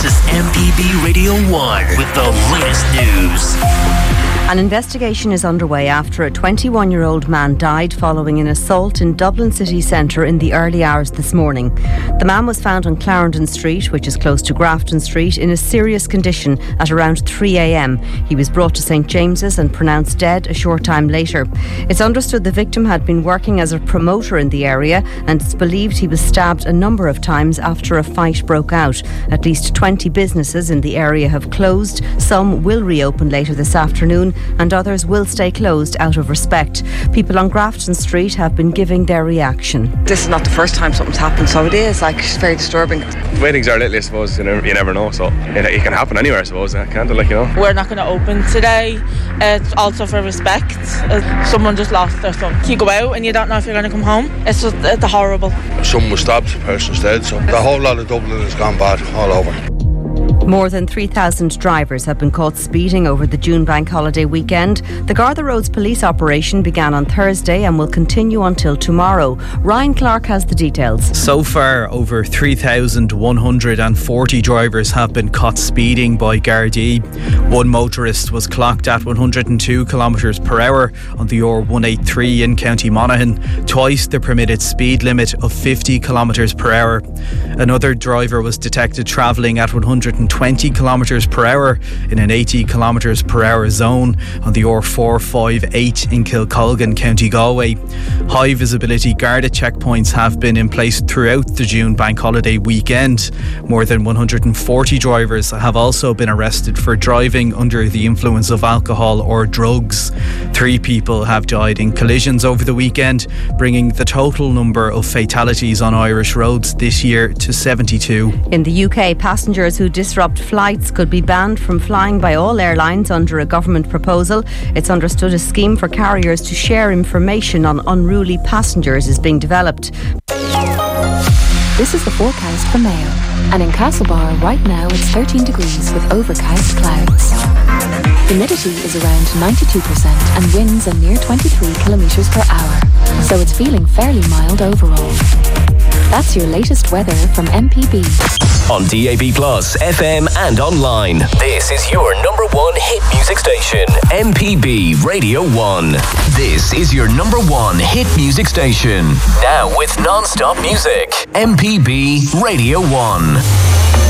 This is MPB Radio 1 with the latest news. An investigation is underway after a 21-year-old man died following an assault in Dublin city centre in the early hours this morning. The man was found on Clarendon Street, which is close to Grafton Street, in a serious condition at around 3 a.m. He was brought to St James's and pronounced dead a short time later. It's understood the victim had been working as a promoter in the area, and it's believed he was stabbed a number of times after a fight broke out. At least 20 businesses in the area have closed. Some will reopen later this afternoon, and others will stay closed out of respect. People on Grafton Street have been giving their reaction. This is not the first time something's happened, so it is very disturbing. The way things are lately, I suppose, you never know, so it can happen anywhere, I suppose, can't it, We're not going to open today. It's also for respect. Someone just lost their son. You go out and you don't know if you're going to come home. It's horrible. Someone was stabbed, the person's dead, so the whole lot of Dublin has gone bad all over. More than 3,000 drivers have been caught speeding over the June bank holiday weekend. The Garda Roads police operation began on Thursday and will continue until tomorrow. Ryan Clark has the details. So far, over 3,140 drivers have been caught speeding by Gardaí. One motorist was clocked at 102 kilometres per hour on the R183 in County Monaghan, twice the permitted speed limit of 50 kilometres per hour. Another driver was detected travelling at 120 kilometres per hour in an 80 kilometres per hour zone on the R458 in Kilcolgan, County Galway. High visibility Garda checkpoints have been in place throughout the June bank holiday weekend. More than 140 drivers have also been arrested for driving under the influence of alcohol or drugs. 3 people have died in collisions over the weekend, bringing the total number of fatalities on Irish roads this year to 72. In the UK, passengers who disrupt flights could be banned from flying by all airlines under a government proposal. It's understood a scheme for carriers to share information on unruly passengers is being developed. This is the forecast for Mayo. And in Castlebar right now it's 13 degrees with overcast clouds. Humidity is around 92% and winds are near 23 kilometres per hour. So it's feeling fairly mild overall. That's your latest weather from MPB. On DAB+, FM and online. This is your #1 hit music station, MPB Radio 1. This is your #1 hit music station. Now with non-stop music, MPB Radio 1.